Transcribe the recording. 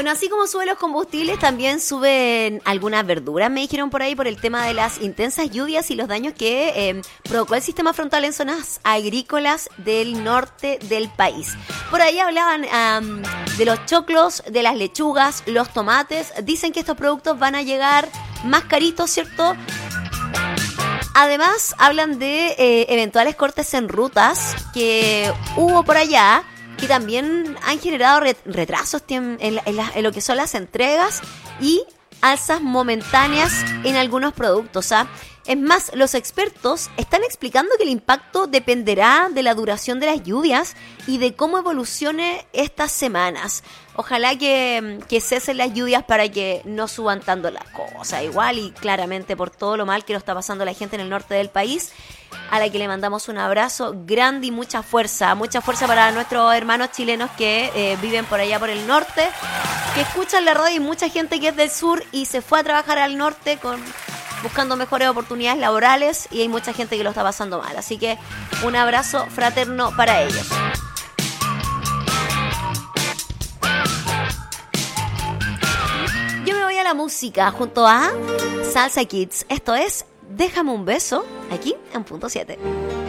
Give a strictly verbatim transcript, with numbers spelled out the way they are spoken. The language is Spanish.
Bueno, así como suben los combustibles, también suben algunas verduras, me dijeron por ahí, por el tema de las intensas lluvias y los daños que eh, provocó el sistema frontal en zonas agrícolas del norte del país. Por ahí hablaban um, de los choclos, de las lechugas, los tomates. Dicen que estos productos van a llegar más caritos, ¿cierto? Además, hablan de eh, eventuales cortes en rutas que hubo por allá, que también han generado retrasos en, en, la, en lo que son las entregas y alzas momentáneas en algunos productos. ¿ah? Es más, los expertos están explicando que el impacto dependerá de la duración de las lluvias y de cómo evolucione estas semanas. Ojalá que, que cesen las lluvias para que no suban tanto las cosas. Igual y claramente por todo lo mal que lo está pasando la gente en el norte del país, a la que le mandamos un abrazo grande y mucha fuerza. Mucha fuerza para nuestros hermanos chilenos que eh, viven por allá por el norte, que escuchan la radio, y mucha gente que es del sur y se fue a trabajar al norte con buscando mejores oportunidades laborales, y hay mucha gente que lo está pasando mal. Así que un abrazo fraterno para ellos. Yo me voy a la música junto a Salsa Kids. Esto es Déjame un beso, aquí en Punto siete.